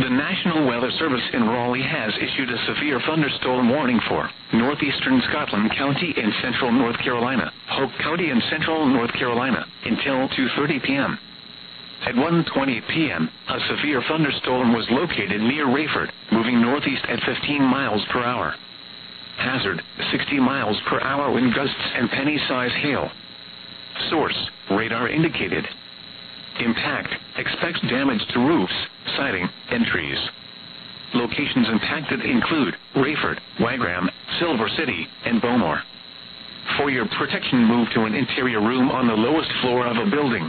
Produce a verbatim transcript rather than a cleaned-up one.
The National Weather Service in Raleigh has issued a severe thunderstorm warning for northeastern Scotland County and central North Carolina, Hope County and central North Carolina, until two thirty p m At one twenty p m, a severe thunderstorm was located near Rayford, moving northeast at fifteen miles per hour. Hazard, sixty miles per hour wind gusts and penny-size hail. Source, radar indicated. Impact, expects damage to roofs, siding, and trees. Locations impacted include Rayford, Wagram, Silver City, and Bowmore. For your protection, move to an interior room on the lowest floor of a building.